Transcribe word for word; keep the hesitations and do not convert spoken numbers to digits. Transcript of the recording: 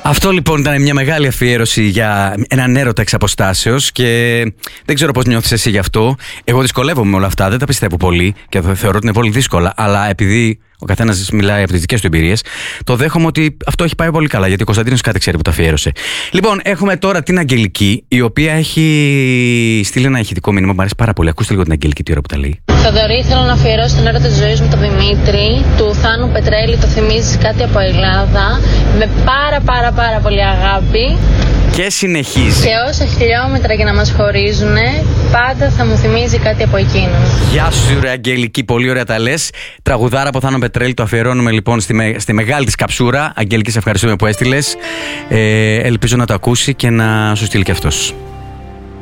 Αυτό λοιπόν ήταν μια μεγάλη αφιέρωση για έναν έρωτα εξ αποστάσεως και δεν ξέρω πώς νιώθεις εσύ γι' αυτό. Εγώ δυσκολεύομαι με όλα αυτά, δεν τα πιστεύω πολύ και θεωρώ ότι είναι πολύ δύσκολα, αλλά επειδή ο καθένας μιλάει από τις δικές του εμπειρίες, το δέχομαι ότι αυτό έχει πάει πολύ καλά, γιατί ο Κωνσταντίνος κάτι ξέρει που τα αφιέρωσε. Λοιπόν, έχουμε τώρα την Αγγελική, η οποία έχει στείλει ένα ηχητικό μήνυμα που μου αρέσει πάρα πολύ. Ακούστε λίγο την Αγγελική τι ώρα που τα λέει. Θοδωρή, θέλω να αφιερώσω τον έρωτα της ζωής μου τον Δημήτρη, του Θάνου Πετρέλη, το θυμίζεις κάτι από Ελλάδα, με πάρα πάρα πάρα πολύ αγάπη. Και συνεχίζει. Και όσα χιλιόμετρα και να μας χωρίζουν, πάντα θα μου θυμίζει κάτι από εκείνον. Γεια σου, ρε Αγγελική, πολύ ωραία τα λες. Τραγουδάρα από Θάνο Πετρέλη, το αφιερώνουμε λοιπόν στη, με, στη μεγάλη της καψούρα. Αγγελική, σε ευχαριστούμε που έστειλες. Ε, ελπίζω να το ακούσει και να σου στείλει και αυτός.